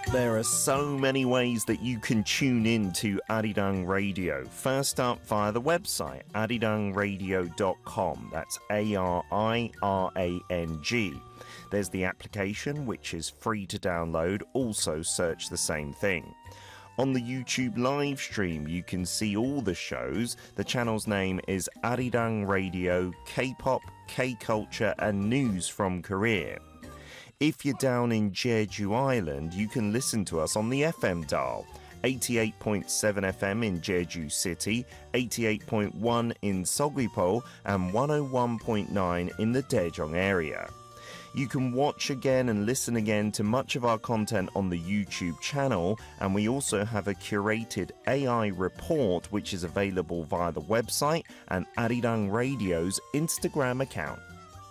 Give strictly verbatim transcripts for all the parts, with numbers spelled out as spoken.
There are so many ways that you can tune in to Arirang Radio. First up, via the website, arirang radio dot com. That's A R I R A N G. There's the application, which is free to download. Also search the same thing. On the YouTube live stream, you can see all the shows. The channel's name is Arirang Radio, K-pop, K-culture and news from Korea. If you're down in Jeju Island, you can listen to us on the F M dial. eighty-eight point seven F M in Jeju City, eighty-eight point one in Seogwipo, and one oh one point nine in the Daejeong area. You can watch again and listen again to much of our content on the YouTube channel, and we also have a curated A I report which is available via the website and Arirang Radio's Instagram account.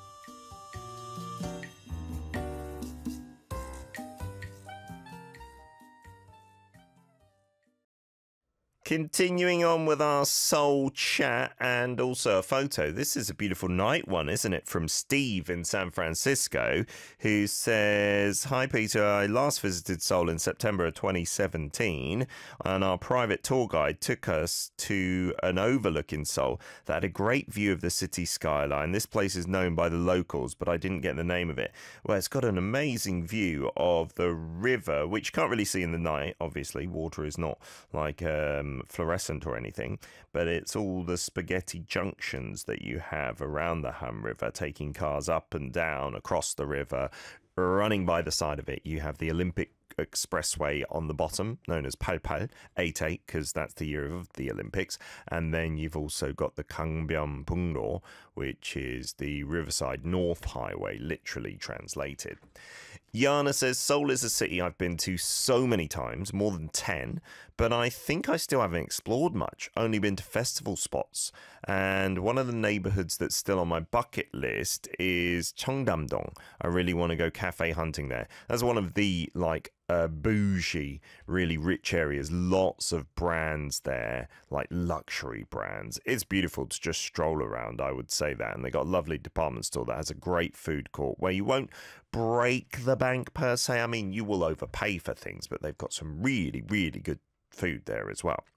Continuing on with our Seoul chat and also a photo. This is a beautiful night one, isn't it? From Steve in San Francisco, who says, "Hi Peter, I last visited Seoul in September of twenty seventeen and our private tour guide took us to an overlook in Seoul that had a great view of the city skyline. This place is known by the locals, but I didn't get the name of it. Well, it's got an amazing view of the river, which you can't really see in the night, obviously. Water is not like... Um, fluorescent or anything, but it's all the spaghetti junctions that you have around the Han River, taking cars up and down across the river, running by the side of it. You have the Olympic Expressway on the bottom, known as 팔팔, eighty-eight, because that's the year of the Olympics. And then you've also got the Gangbyeong-pungro, which is the Riverside North Highway, literally translated. Yana says, Seoul is a city I've been to so many times, more than ten, but I think I still haven't explored much, only been to festival spots. And one of the neighborhoods that's still on my bucket list is Cheongdam-dong. I really want to go cafe hunting there. That's one of the, like, Uh, bougie, really rich areas. Lots of brands there, like luxury brands. It's beautiful to just stroll around, I would say that. And they got a lovely department store that has a great food court where you won't break the bank per se. I mean, you will overpay for things, but they've got some really, really good food there as well.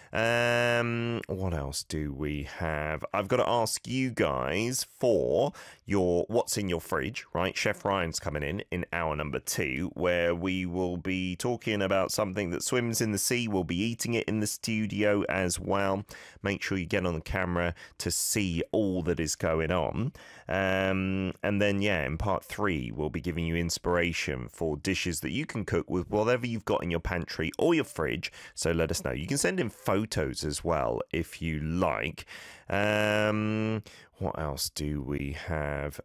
Um, what else do we have? I've got to ask you guys for your what's in your fridge, right? Chef Ryan's coming in in hour number two, where we will be talking about something that swims in the sea. We'll be eating it in the studio as well. Make sure you get on the camera to see all that is going on. Um, and then, yeah, in part three, we'll be giving you inspiration for dishes that you can cook with whatever you've got in your pantry or your fridge. So let us know. You can send in photos as well if you like. Um, what else do we have?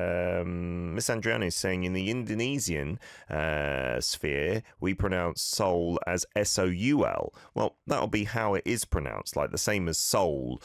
Um, Miss Andriana is saying in the Indonesian uh, sphere, we pronounce soul as S O U L. Well, that'll be how it is pronounced, like the same as soul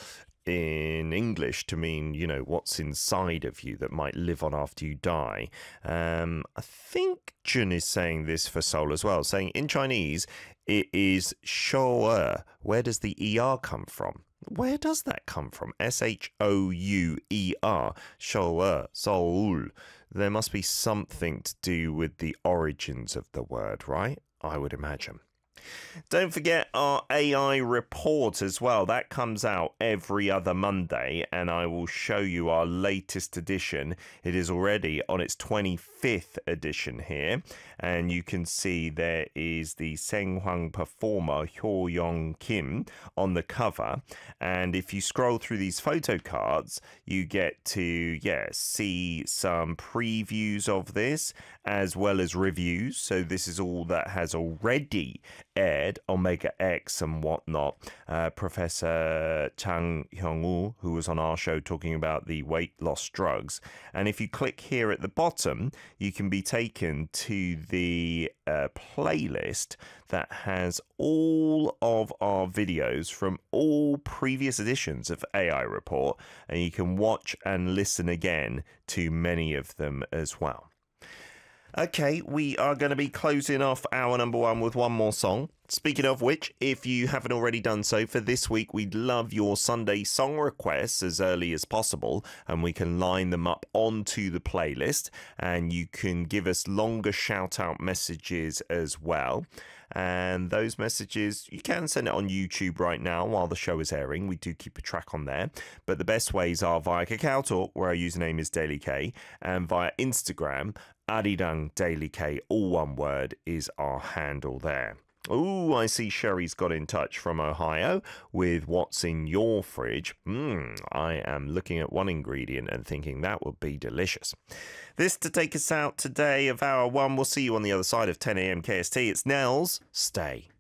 in English to mean, you know, what's inside of you that might live on after you die. Um, I think Jun is saying this for soul as well, saying in Chinese, it is shou-er. Where does the E R come from? Where does that come from? S H O U E R. Shou-er. Soul. There must be something to do with the origins of the word, right? I would imagine. Don't forget our A I report as well. That comes out every other Monday, and I will show you our latest edition. It is already on its twenty-fifth edition here, and you can see there is the Saenghwang performer Hyo Young Kim on the cover. And if you scroll through these photo cards, you get to yeah see some previews of this as well as reviews. So this is all that has already aired, Omega X and whatnot. Uh, Professor Chang Hyung-woo, who was on our show talking about the weight loss drugs. And if you click here at the bottom, you can be taken to the uh, playlist that has all of our videos from all previous editions of A I Report, and you can watch and listen again to many of them as well. Okay, we are going to be closing off hour number one with one more song Speaking of which, if you haven't already done so for this week, we'd love your Sunday song requests as early as possible, and we can line them up onto the playlist, and you can give us longer shout-out messages as well. And those messages, you can send it on YouTube right now while the show is airing. We do keep a track on there. But the best ways are via Kakao Talk, where our username is Daily K, and via Instagram, Arirang Daily K, all one word, is our handle there. Oh, I see Sherry's got in touch from Ohio with what's in your fridge. Mmm, I am looking at one ingredient and thinking that would be delicious. This to take us out today of hour one. We'll see you on the other side of ten a.m. K S T. It's Nels. Stay.